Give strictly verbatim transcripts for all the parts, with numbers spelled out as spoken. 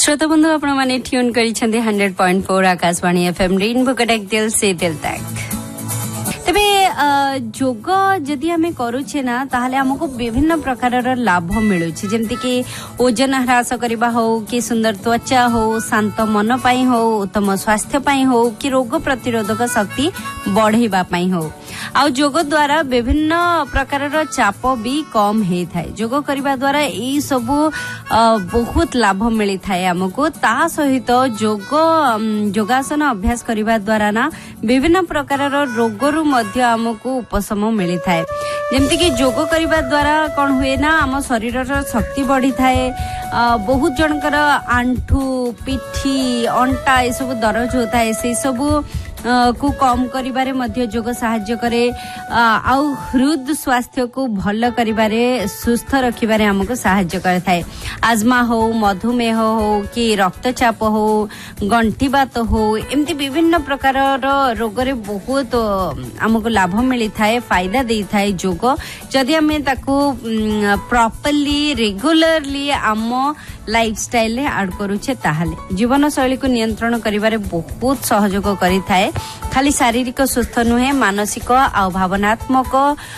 श्रोता बंधु आपण माने tune करिसेंती hundred point four Akashvani FM rainbow Cuttack दिल से दिल तक। तेबे जोग जदि आम करुचे ना ताहले हमको विभिन्न प्रकार लाभ मिलूँ जमती कि ओजन ह्रास करने हो कि सुंदर त्वचा हो शांत मन पाई हो उत्तम स्वास्थ्य पाई हो कि रोग प्रतिरोधक शक्ति बढ़ेबा पाई हो आ जोग द्वारा विभिन्न प्रकार चाप भी कम होता है। जोग करने द्वारा यही सब बहुत लाभ मिलता है हमको। ता सहित जोग योगासन अभ्यास करने द्वारा ना विभिन्न प्रकार रोगरू मध्य हमको उपशम मिलता है। जमती कि जोग करने द्वारा कौन हुए ना आम शरीर शक्ति बढ़ी थाए। बहुत जनकर आंठू पिठी अंटा ये सब दरज होता है से सब को कम करिबारे मध्य जोग सहाय्य करे। आ हृद स्वास्थ्य को भल करिबारे सुस्थ रखिबारे हमको सहाय्य करथाय। आजमा हो मधुमेह हो कि रक्तचाप हो गंठीबात हो एमती विभिन्न प्रकार रोग रे बहुत हमको लाभ मिली थाए फायदा दे थाए जोग जदि हमें ताको प्रॉपर्ली रेगुलरली आम लाइफस्टाइल रे ऐड करूछे ताहाले जीवन शैली को नियंत्रण करिबारे बहुत सहयोग करि थाए। खाली शारीरिक सुस्थ नुहे मानसिक आ भावनात्मक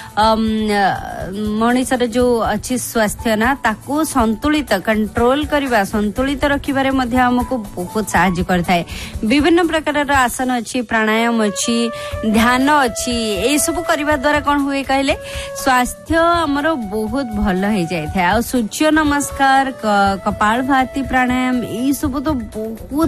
मनुष्यर जो अच्छी स्वास्थ्य ना ताको संतुलित कंट्रोल करबा संतुलित रखिबारे मध्ये हमको बहुत सहायता करथाय। विभिन्न प्रकार आसन अच्छी प्राणायाम अच्छी ध्यान अच्छी ए सब करबा द्वारा कोन हुए कहले स्वास्थ्य हमर बहुत भल हो जाय था। आ सूर्य नमस्कार कपाल भाती प्राणायाम ए सब तो बहुत